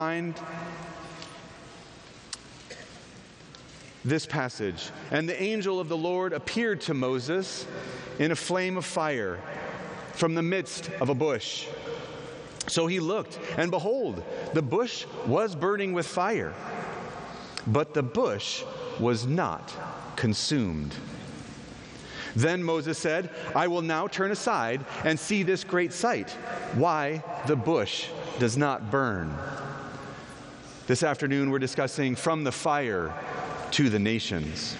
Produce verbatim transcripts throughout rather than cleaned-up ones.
find this passage. And the angel of the Lord appeared to Moses in a flame of fire from the midst of a bush. So he looked, and behold, the bush was burning with fire, but the bush was not consumed. Then Moses said, I will now turn aside and see this great sight, why the bush does not burn. This afternoon we're discussing From the Fire to the Nations.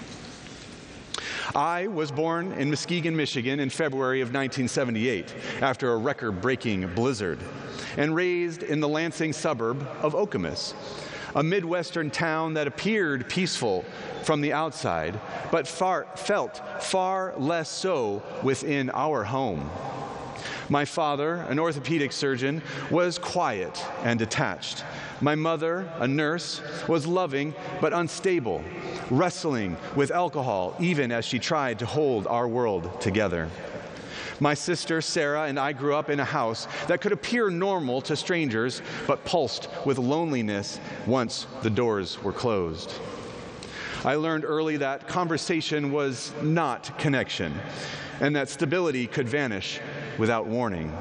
I was born in Muskegon, Michigan in February of nineteen seventy-eight after a record-breaking blizzard, and raised in the Lansing suburb of Okemos, a Midwestern town that appeared peaceful from the outside, but far, felt far less so within our home. My father, an orthopedic surgeon, was quiet and detached. My mother, a nurse, was loving but unstable, wrestling with alcohol even as she tried to hold our world together. My sister, Sarah, and I grew up in a house that could appear normal to strangers, but pulsed with loneliness once the doors were closed. I learned early that conversation was not connection, and that stability could vanish without warning.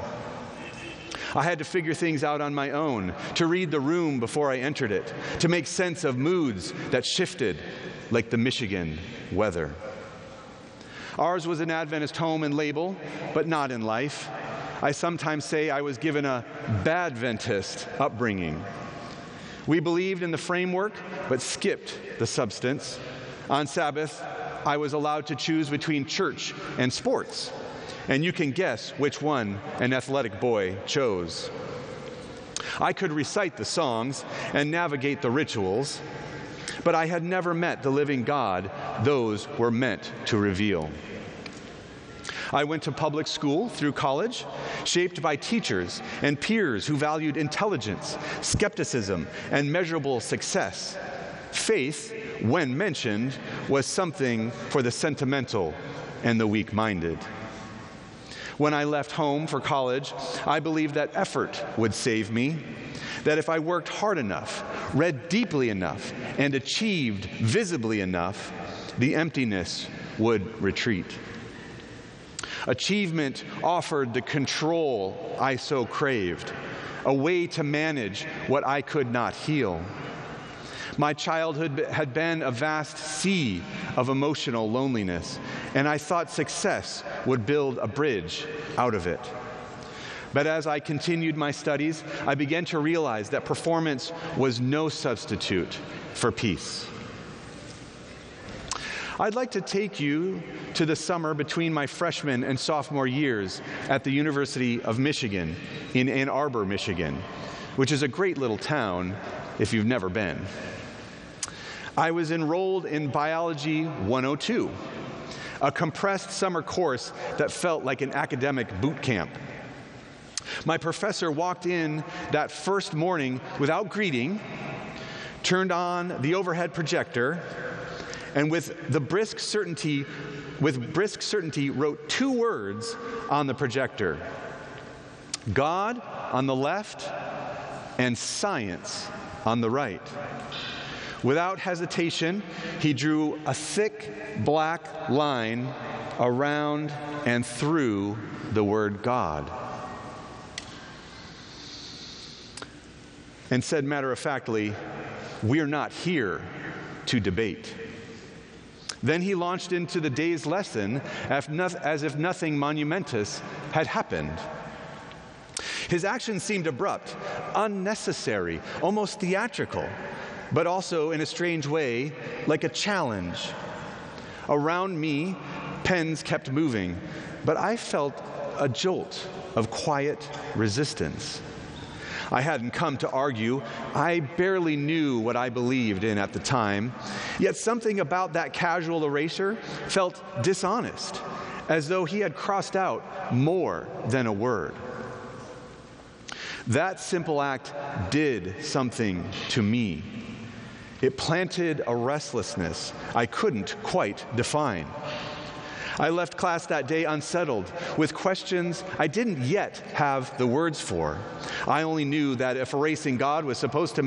I had to figure things out on my own, to read the room before I entered it, to make sense of moods that shifted like the Michigan weather. Ours was an Adventist home in label, but not in life. I sometimes say I was given a Badventist upbringing. We believed in the framework, but skipped the substance. On Sabbath, I was allowed to choose between church and sports, and you can guess which one an athletic boy chose. I could recite the songs and navigate the rituals, but I had never met the living God those were meant to reveal. I went to public school through college, shaped by teachers and peers who valued intelligence, skepticism, and measurable success. Faith, when mentioned, was something for the sentimental and the weak-minded. When I left home for college, I believed that effort would save me, that if I worked hard enough, read deeply enough, and achieved visibly enough, the emptiness would retreat. Achievement offered the control I so craved, a way to manage what I could not heal. My childhood had been a vast sea of emotional loneliness, and I thought success would build a bridge out of it. But as I continued my studies, I began to realize that performance was no substitute for peace. I'd like to take you to the summer between my freshman and sophomore years at the University of Michigan in Ann Arbor, Michigan, which is a great little town if you've never been. I was enrolled in Biology one oh two, a compressed summer course that felt like an academic boot camp. My professor walked in that first morning without greeting, turned on the overhead projector, and with the brisk certainty, with brisk certainty wrote two words on the projector: God on the left and science on the right. Without hesitation, he drew a thick black line around and through the word God, and said matter-of-factly, "We're not here to debate." Then he launched into the day's lesson as if nothing monumentous had happened. His actions seemed abrupt, unnecessary, almost theatrical, but also, in a strange way, like a challenge. Around me, pens kept moving, but I felt a jolt of quiet resistance. I hadn't come to argue. I barely knew what I believed in at the time. Yet something about that casual eraser felt dishonest, as though he had crossed out more than a word. That simple act did something to me. It planted a restlessness I couldn't quite define. I left class that day unsettled, with questions I didn't yet have the words for. I only knew that if erasing God was supposed to